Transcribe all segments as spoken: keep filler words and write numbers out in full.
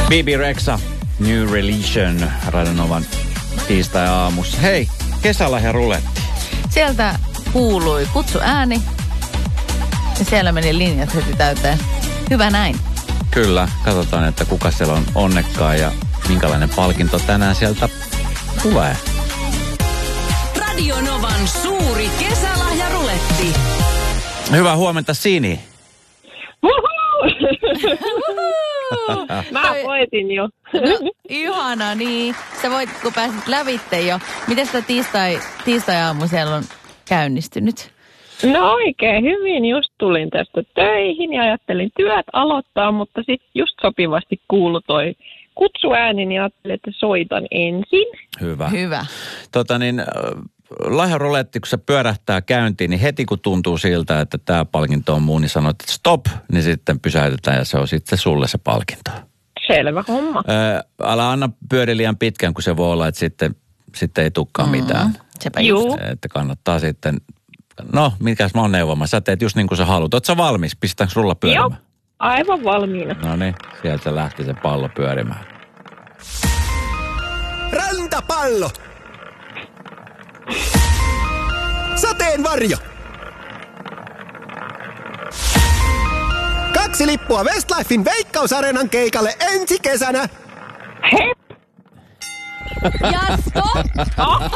B B Rexha, New Religion, Radio Novan tiistai-aamussa. Hei, kesälahja ruletti. Sieltä kuului kutsu ääni ja siellä meni linjat heti täyteen. Hyvä näin. Kyllä, katsotaan, että kuka siellä on onnekkaan ja minkälainen palkinto tänään sieltä tulee. Radio Novan suuri kesälahjaruletti. Hyvää huomenta, Sini. Mä voitin jo. No, ihana, niin. Sä voit, kun pääsit lävitte jo. Miten sitä tiistai, tiistai-aamu siellä on käynnistynyt? No oikein hyvin. Just tulin tästä töihin ja ajattelin työt aloittaa, mutta sitten just sopivasti kuului toi kutsuääni, niin ajattelin, että soitan ensin. Hyvä. Hyvä. Tota niin, lahjaruletti, kun se pyörähtää käyntiin, niin heti kun tuntuu siltä, että tämä palkinto on muu, niin sanot, että stop, niin sitten pysäytetään ja se on sitten sulle se palkinto. Selvä homma. Ää, älä anna pyöri liian pitkään, kun se voi olla, että sitten, sitten ei tulekaan Mm-hmm. mitään. Sepä just. Juu. Että kannattaa sitten, no, mikäs mä oon neuvomassa, sä teet just niin kuin sä haluat. Oot sä valmis? Pistetäänkö rulla pyörimään? Joo, aivan valmiina. No niin, sieltä se lähti se pallo pyörimään. Rantapallo! Sateenvarjo! Kaksi lippua Westlifein Veikkausareenan keikalle ensi kesänä. Hep! Ja stop!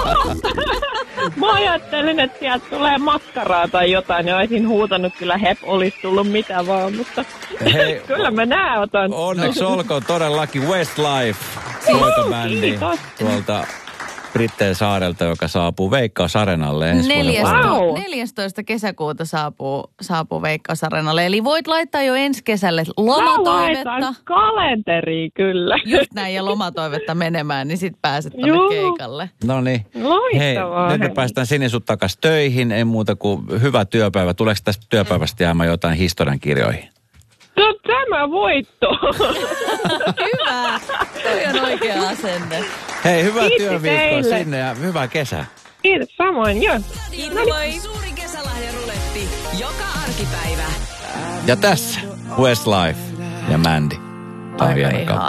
Mä ajattelin, että sieltä tulee makkaraa tai jotain, ja olisin huutanut kyllä hep, olisi tullut mitä vaan, mutta Hei, kyllä mä nää otan. onneksi olkoon todellakin Westlife soitobändi Kiitos. tuolta Britteen saarelta, joka saapuu Veikkaus-areenalle ensi vuoden neljästoista puolella. Wow. neljästoista kesäkuuta saapuu, saapuu Veikkaus-areenalle. Eli voit laittaa jo ensi kesälle Mä lomatoivetta. laitan kalenteriin kyllä. Just näin ja lomatoivetta menemään, niin sit pääset tonne Juu. keikalle. No niin. Loistavaa. Hei, nyt me hei. päästään Sini sut takas töihin. Ei muuta kuin hyvä työpäivä. Tuleeko tästä työpäivästä jäämään jotain historian kirjoihin? No tämä voitto. Hyvä! Toi on oikea asenne. Hei, hyvää Kiitti työviikkoa teille. sinne ja hyvää kesää. Kiitos samoin, joo. Radio Novan suuri kesälahjaruletti. Joka arkipäivä. Ja tässä Westlife ja Mandy. Tämä on Aika hieno ihana.